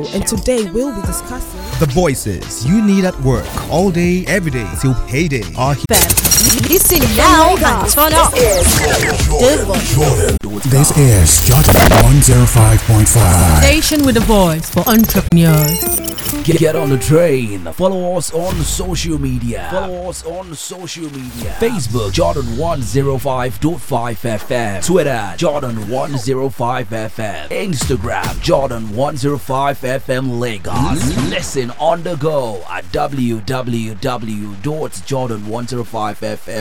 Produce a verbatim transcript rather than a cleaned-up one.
and today we'll be discussing the voices you need at work all day, every day till payday are here. Listen now and turn up. This is Jordan one oh five point five. Station with a voice for entrepreneurs. Get, get on the train. Follow us on social media. Follow us on social media. Facebook Jordan one oh five point five F M. Twitter Jordan one oh five F M. Instagram Jordan one oh five F M Lagos. Listen on the go at w w w dot jordan one oh five f m